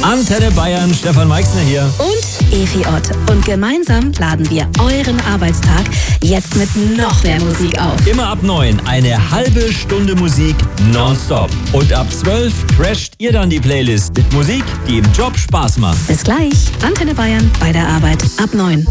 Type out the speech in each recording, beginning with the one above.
Antenne Bayern, Stefan Meixner hier. Und Evi Ott. Und gemeinsam laden wir euren Arbeitstag jetzt mit noch mehr Musik auf. Immer ab 9 eine halbe Stunde Musik nonstop. Und ab 12 crasht ihr dann die Playlist mit Musik, die im Job Spaß macht. Bis gleich. Antenne Bayern bei der Arbeit ab 9.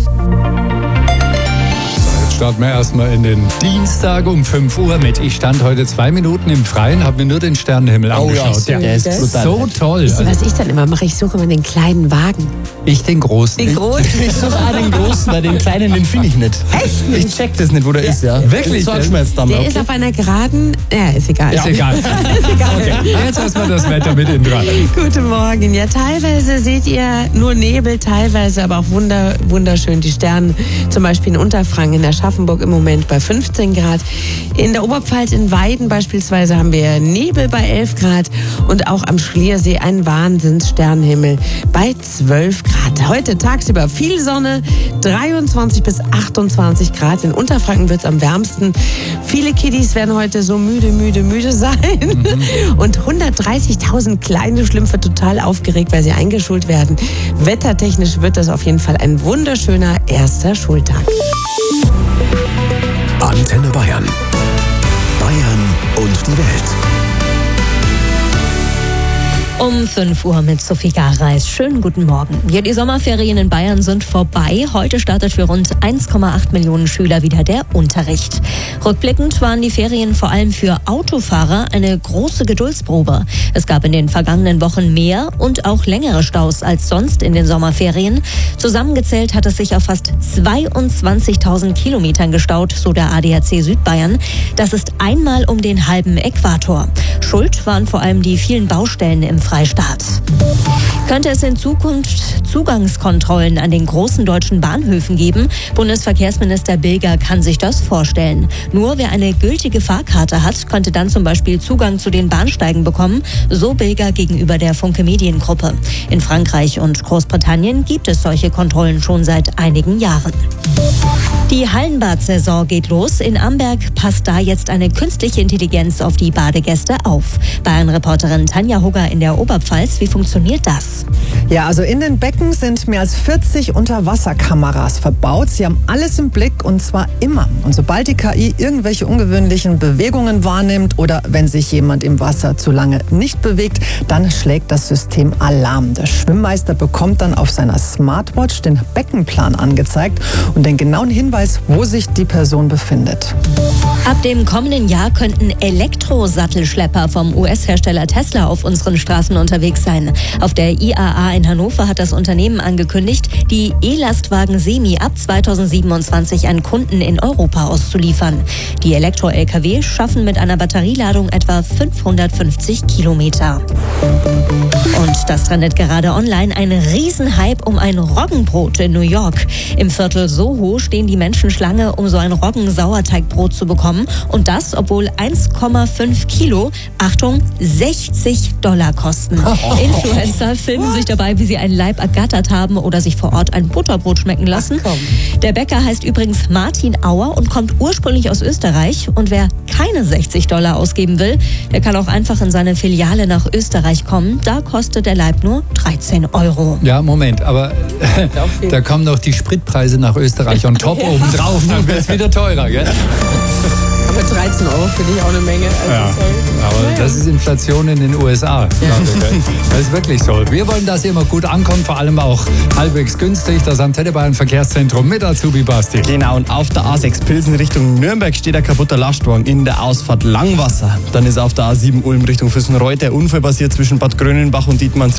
Starten wir erstmal in den Dienstag um 5 Uhr mit. Ich stand heute 2 Minuten im Freien, habe mir nur den Sternenhimmel angeschaut. Ja, der ist brutal. So toll. Wisst ihr, was ich dann immer mache? Ich suche immer den kleinen Wagen. Ich den großen. Den großen? Ich suche auch den großen, weil den kleinen, den finde ich nicht. Echt? Ich check das nicht, wo der ist, ja. Wirklich? Sag mir jetzt dann mal, Der ist auf einer geraden... Ja, ist egal. Ist egal. Ist egal. Okay, jetzt erstmal das Wetter mit in dran. Guten Morgen. Ja, teilweise seht ihr nur Nebel, teilweise aber auch wunderschön die Sterne. Zum Beispiel in Unterfranken, in Aschaffenburg im Moment bei 15 Grad. In der Oberpfalz in Weiden beispielsweise haben wir Nebel bei 11 Grad und auch am Schliersee ein Wahnsinnssternenhimmel bei 12 Grad. Heute tagsüber viel Sonne, 23 bis 28 Grad. In Unterfranken wird es am wärmsten. Viele Kiddies werden heute so müde sein. Und 130.000 kleine Schlümpfe total aufgeregt, weil sie eingeschult werden. Wettertechnisch wird das auf jeden Fall ein wunderschöner erster Schultag. Antenne Bayern. Bayern und die Welt. Um 5 Uhr mit Sophie Gareis. Schönen guten Morgen. Ja, die Sommerferien in Bayern sind vorbei. Heute startet für rund 1,8 Millionen Schüler wieder der Unterricht. Rückblickend waren die Ferien vor allem für Autofahrer eine große Geduldsprobe. Es gab in den vergangenen Wochen mehr und auch längere Staus als sonst in den Sommerferien. Zusammengezählt hat es sich auf fast 22.000 Kilometern gestaut, so der ADAC Südbayern. Das ist einmal um den halben Äquator. Schuld waren vor allem die vielen Baustellen im Freistaat. Könnte es in Zukunft Zugangskontrollen an den großen deutschen Bahnhöfen geben? Bundesverkehrsminister Bilger kann sich das vorstellen. Nur wer eine gültige Fahrkarte hat, könnte dann zum Beispiel Zugang zu den Bahnsteigen bekommen, so Bilger gegenüber der Funke Mediengruppe. In Frankreich und Großbritannien gibt es solche Kontrollen schon seit einigen Jahren. Die Hallenbad-Saison geht los. In Amberg passt da jetzt eine künstliche Intelligenz auf die Badegäste auf. Bayern-Reporterin Tanja Hugger in der Oberpfalz. Wie funktioniert das? Ja, also in den Becken sind mehr als 40 Unterwasserkameras verbaut. Sie haben alles im Blick und zwar immer. Und sobald die KI irgendwelche ungewöhnlichen Bewegungen wahrnimmt oder wenn sich jemand im Wasser zu lange nicht bewegt, dann schlägt das System Alarm. Der Schwimmmeister bekommt dann auf seiner Smartwatch den Beckenplan angezeigt und den genauen Hinweis, wo sich die Person befindet. Ab dem kommenden Jahr könnten Elektrosattelschlepper vom US-Hersteller Tesla auf unseren Straßen unterwegs sein. Auf der IAA in Hannover hat das Unternehmen angekündigt, die E-Lastwagen Semi ab 2027 an Kunden in Europa auszuliefern. Die Elektro-Lkw schaffen mit einer Batterieladung etwa 550 Kilometer. Und das trendet gerade online, ein Riesenhype um ein Roggenbrot in New York. Im Viertel Soho stehen die Menschen Schlange, um so ein Roggen-Sauerteigbrot zu bekommen. Und das, obwohl 1,5 Kilo, Achtung, $60 kosten. Influencer filmen sich dabei, wie sie einen Leib ergattert haben oder sich vor Ort ein Butterbrot schmecken lassen. Der Bäcker heißt übrigens Martin Auer und kommt ursprünglich aus Österreich. Und wer keine $60 ausgeben will, der kann auch einfach in seine Filiale nach Österreich kommen. Da kostet der Leib nur 13 €. Ja, Moment, aber da kommen noch die Spritpreise nach Österreich on top oben drauf, dann wird es wieder teurer, gell? Aber 13 € finde ich auch eine Menge. Also Ja, sorry. aber das ist Inflation in den USA. Das ist wirklich so. Wir wollen, dass ihr immer gut ankommt, vor allem auch halbwegs günstig. Das Antenne Bayern Verkehrszentrum mit Azubi Basti. Genau, und auf der A6 Pilsen Richtung Nürnberg steht ein kaputter Lastwagen in der Ausfahrt Langwasser. Dann ist auf der A7 Ulm Richtung Füssenreuth der Unfall passiert zwischen Bad Grönenbach und Dietmanns